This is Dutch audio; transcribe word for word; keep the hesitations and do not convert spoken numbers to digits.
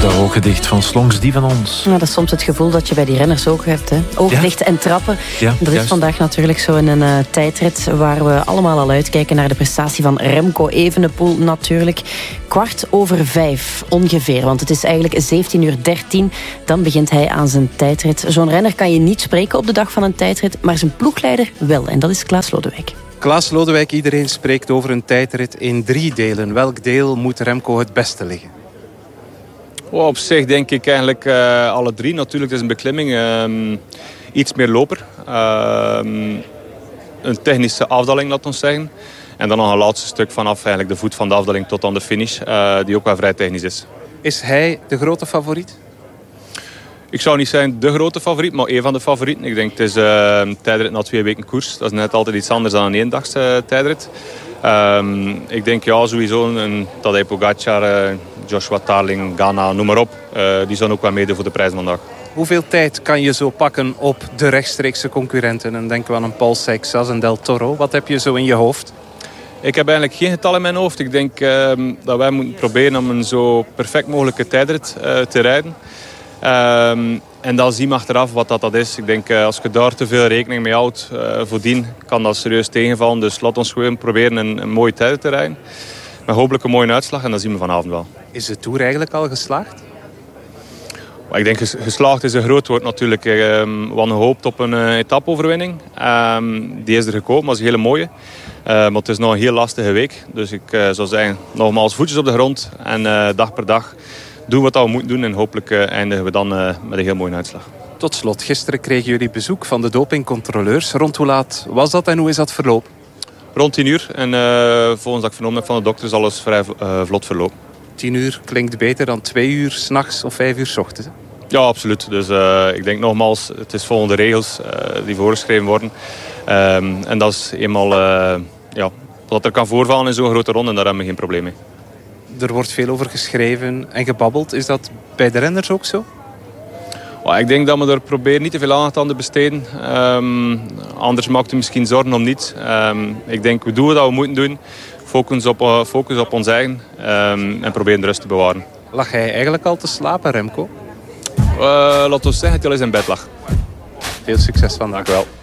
de ogen dicht van Slongs, die van ons. Ja, dat is soms het gevoel dat je bij die renners ook hebt. Hè. Ogen Ja? dicht en trappen. Ja, dat is juist. vandaag natuurlijk zo in een uh, tijdrit waar we allemaal al uitkijken naar de prestatie van Remco Evenepoel natuurlijk. Kwart over vijf ongeveer, want het is eigenlijk zeventien uur dertien. Dan begint hij aan zijn tijdrit. Zo'n renner kan je niet spreken op de dag van een tijdrit, maar zijn ploegleider wel. En dat is Klaas Lodewijk. Klaas Lodewijk, iedereen spreekt over een tijdrit in drie delen. Welk deel moet Remco het beste liggen? Oh, op zich denk ik eigenlijk uh, alle drie. Natuurlijk, het is een beklimming. Um, iets meer loper. Um, een technische afdaling, laat ons zeggen. En dan nog een laatste stuk vanaf eigenlijk de voet van de afdaling tot aan de finish. Uh, die ook wel vrij technisch is. Is hij de grote favoriet? Ik zou niet zijn de grote favoriet, maar één van de favorieten. Ik denk het is uh, een tijdrit na twee weken koers. Dat is net altijd iets anders dan een eendagse uh, tijdrit. Um, ik denk ja, sowieso een Tadej Pogacar, uh, Joshua Tarling, Ghana, noem maar op. Uh, die zullen ook wel meedoen voor de prijs vandaag. Hoeveel tijd kan je zo pakken op de rechtstreekse concurrenten? En denken we aan een Paul Seixas en Del Toro. Wat heb je zo in je hoofd? Ik heb eigenlijk geen getal in mijn hoofd. Ik denk uh, dat wij moeten proberen om een zo perfect mogelijke tijdrit uh, te rijden. Um, en dan zien we achteraf wat dat, dat is. Ik denk uh, als je daar te veel rekening mee houdt, uh, voordien kan dat serieus tegenvallen. Dus laat ons gewoon proberen een, een mooie tijd te rijden. Met hopelijk een mooie uitslag en dat zien we vanavond wel. Is de Tour eigenlijk al geslaagd? Maar ik denk geslaagd is een groot woord natuurlijk. Um, we hadden gehoopt op een uh, etapoverwinning. Um, die is er gekomen, maar is een hele mooie. Uh, maar het is nog een heel lastige week. Dus ik uh, zou zeggen, nogmaals voetjes op de grond en uh, dag per dag doen wat we moeten doen en hopelijk uh, eindigen we dan uh, met een heel mooie uitslag. Tot slot, gisteren kregen jullie bezoek van de dopingcontroleurs. Rond hoe laat was dat en hoe is dat verlopen? Rond tien uur en uh, volgens dat ik vernomen heb van de dokter is alles vrij uh, vlot verlopen. Tien uur klinkt beter dan twee uur 's nachts of vijf uur 's ochtends. Hè? Ja, absoluut. Dus uh, ik denk nogmaals, het is volgens de regels uh, die voorgeschreven worden. Um, en dat is eenmaal uh, ja, wat er kan voorvallen in zo'n grote ronde en daar hebben we geen probleem mee. Er wordt veel over geschreven en gebabbeld. Is dat bij de renners ook zo? Oh, ik denk dat we er proberen niet te veel aandacht aan te besteden. Um, anders maakt u misschien zorgen om niets. Um, ik denk, we doen wat we moeten doen. Focus op, uh, focus op ons eigen um, en proberen de rust te bewaren. Lag hij eigenlijk al te slapen, Remco? Uh, laten we zeggen dat hij al eens in bed lag. Veel succes vandaag. Dank u wel.